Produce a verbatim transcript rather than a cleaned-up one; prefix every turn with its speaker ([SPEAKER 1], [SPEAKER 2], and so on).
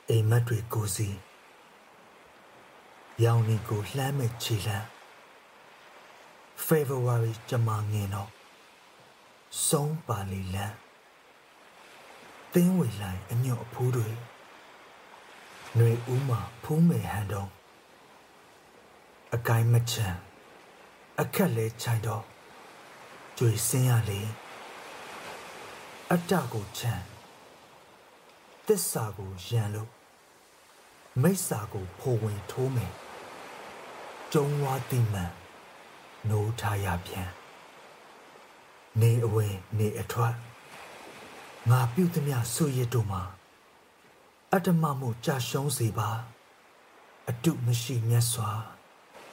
[SPEAKER 1] အိမ်မက်တွေကိုစီရောင်နီကိုလှမ်းမဲ့ခြေလမ်း February ကြမှာငင်တော့ဆုံးပါလီလန်းသင်းဝေလိုက်အညွတ်အဖိုးတွေຫນွေဦးမှာဖူးမယ်ဟန်တော့အကိုင်းမချမ်းအခက်လဲချိုင်တော့ကြွေစင်းရလေအတ္တကိုချမ်းသစ္စာကိုရန်လို့မိစ္ဆာကိုဖိုဝင်ထိုးမယ်ကျုံဝါတိမှန်နိုးထားရပြန်နေအဝင်နေအထွက်ငါပြုသမျှဆွရစ်တို့မှာအတ္တမမှုကြာရှုံးစေပါအတုမရှိမြတ်စွာ